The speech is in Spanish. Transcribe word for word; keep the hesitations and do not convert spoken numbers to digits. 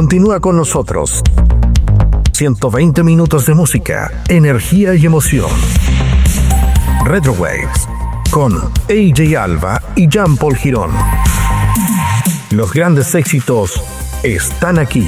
Continúa con nosotros. ciento veinte minutos de música, energía y emoción. Retro Waves con A J Alba y Jean Paul Girón. Los grandes éxitos están aquí.